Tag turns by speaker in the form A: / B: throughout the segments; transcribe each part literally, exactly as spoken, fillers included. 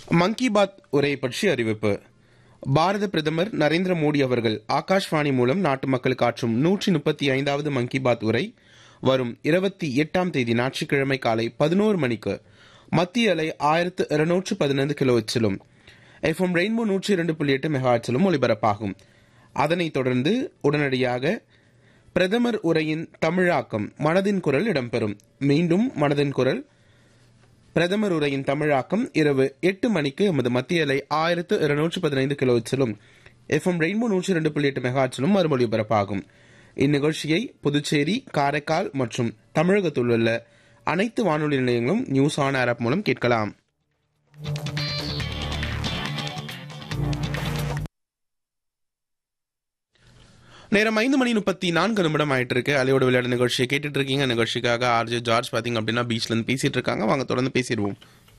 A: மன் கி பாத் உரை பற்றி அறிவிப்பு. பாரத பிரதமர் நரேந்திர மோடி அவர்கள் ஆகாஷ்வாணி மூலம் நாட்டு மக்களுக்கு ஆற்றும் நூற்றி முப்பத்தி ஐந்தாவது மன் கி பாத் உரை வரும் இருபத்தி எட்டாம் தேதி ஞாயிற்றுக்கிழமை காலை பதினோரு மணிக்கு மத்திய அலை ஆயிரத்து இருநூற்று பதினைந்து கிலோஹெர்ட்ஸிலும் எஃப் எம் ரெயின்போ நூற்றி இரண்டு புள்ளி எட்டு மெகாஹெர்ட்ஸிலும் ஒலிபரப்பாகும். அதனைத் தொடர்ந்து உடனடியாக பிரதமர் உரையின் தமிழாக்கம் மனதின் குரல் இடம்பெறும். மீண்டும் மனதின் குரல் பிரதமர் உரையின் தமிழாக்கம் இரவு எட்டு மணிக்கு எமது மத்திய அலை ஆயிரத்து இருநூற்று பதினைந்து கிலோஹெர்ட்ஸிலும் எஃப் எம் ரெயின்போ நூற்றி இரண்டு புள்ளி எட்டு மெகாஹெர்ட்ஸிலும் மறுமொழிபரப்பாகும். இந்நிகழ்ச்சியை புதுச்சேரி, காரைக்கால் மற்றும் தமிழகத்தில் உள்ள அனைத்து வானொலி நிலையங்களும் நியூஸ் ஆன் ஏர் ஆப் மூலம் கேட்கலாம். நேரம் ஐந்து மணி முப்பத்தி நான்கு நிமிடம் ஆயிட்டு இருக்கு. அலையோட விளையாட நிகழ்ச்சியை கேட்டுட்டு இருக்கீங்க. நிகழ்ச்சிக்காக ஆர்ஜே ஜார்ஜ் பாத்தீங்க அப்படின்னா பீச்ல இருந்து பேசிட்டு இருக்காங்க. வாங்க தொடர்ந்து பேசிடுவோம்.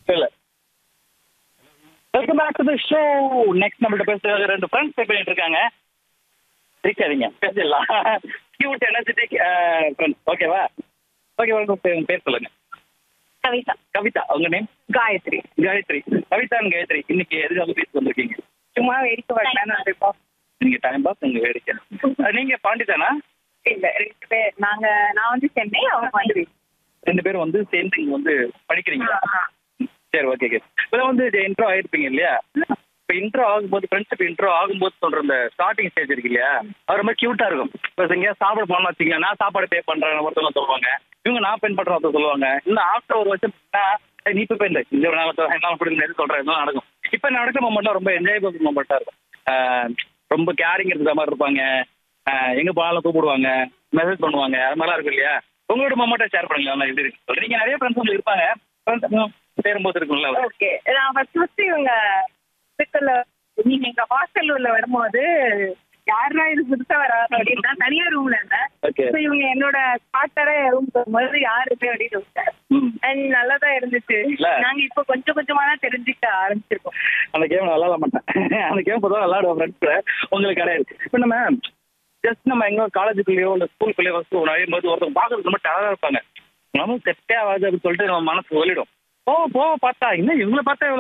B: Welcome back to the show. Next நம்மள்ட்ட பேசுறது ரெண்டு ஃப்ரெண்ட்ஸ் பே பண்ணிட்டு இருக்காங்க. இருக்காதீங்க, பேசலாம். Cute energetic friends. ஓகேவா? ஓகே, உங்க பேர் சொல்லுங்க.
C: கவிதா.
B: கவிதா. உங்க நேம்?
C: காயத்ரி.
B: காயத்ரி. கவிதா அண்ட் காயத்ரி, இன்னைக்கு எதுக்காக பேச வந்திருக்கீங்க?
C: சும்மா வேடிக்கை வரலான்னு வந்திருக்கோம்.
B: நீங்க டைம் பாஸ், உங்க வேடிக்கை. நீங்க பாண்டிதானா?
C: இல்ல, ரெண்டு பேர். நாங்க நான் வந்து சென்னை, அவங்க வந்து
B: ரெண்டு பேரும் வந்து சேர்ந்து இங்க வந்து படிக்கிறீங்களா? சரி, ஓகே. இப்பதான் வந்து இன்ட்ரோ ஆயிருப்பீங்க இல்லையா? இப்போ இன்ட்ரோ ஆகும்போது, ஃப்ரெண்ட்ஷிப் இன்ட்ரோ ஆகும்போது சொல்ற அந்த ஸ்டார்டிங் ஸ்டேஜ் இருக்கு இல்லையா, அது ரொம்ப கியூட்டா இருக்கும். இப்போ எங்கேயா சாப்பிட போனோம்னு வச்சுக்கோங்க, நான் சாப்பாடு பே பண்றேன் ஒருத்தவங்க சொல்லுவாங்க, இவங்க நான் பெண் பண்றேன் ஒருத்தர் சொல்லுவாங்க. இன்னும் ஆஃப்டர் ஒரு வருஷம் நீ இப்போ பெண் இந்த ஒரு நாள் என்ன கொடுங்க சொல்றேன், இதெல்லாம் நடக்கும். இப்போ நடக்கிற மொமெண்ட்லாம் ரொம்ப என்ஜாயபிள் மொமெண்டா இருக்கும். ரொம்ப கேரிங் இருக்கிற மாதிரி இருப்பாங்க. எங்க போனாலும் கூப்பிடுவாங்க, மெசேஜ் பண்ணுவாங்க, அது மாதிரிலாம் இருக்கும் இல்லையா? உங்களோட மொமெண்ட்டை ஷேர் பண்ணுங்க. எப்படி இருக்கு? நீங்க நிறைய ஃப்ரெண்ட்ஸ் உங்களுக்கு இருப்பாங்க, சேரும்போது இருக்கும்ல.
C: ஓகே, நான் ஃபர்ஸ்ட் ஃபர்ஸ்ட் இவங்க நீங்க எங்க ஹாஸ்டல் உள்ள வரும்போது யாருன்னா இது புதுசா வராது அப்படின்னு நான் தனியா ரூம்ல இருந்தேன். இவங்க என்னோட ஸ்பாட்டரே ரூம் போகும்போது யாருமே அப்படின்னு விட்டாரு. அண்ட் நல்லாதான் இருந்துச்சு. நாங்க இப்ப கொஞ்சம் கொஞ்சமா தான் தெரிஞ்சுக்க ஆரம்பிச்சிருக்கோம்.
B: அந்த கேம் நான் விளாட மாட்டேன். அந்த கேம் பொதுவாக விளாடுவோம் ஃப்ரெண்ட்ஸ், உங்களுக்கு கிடையாது. இப்போ நம்ம ஜஸ்ட் நம்ம எங்க காலேஜுக்குள்ளேயோ இல்லை ஸ்கூலுக்குள்ளேயோ ஃபர்ஸ்ட் நுழையும்போது ஒருத்தவங்க பார்க்கறதுக்கு ரொம்ப டயர்டா இருப்பாங்க. நமக்கு செட்டே ஆகாது அப்படின்னு சொல்லிட்டு நம்ம மனசு ஒலிடும். போக போக பார்த்தா இன்னும் இவங்களை பார்த்தா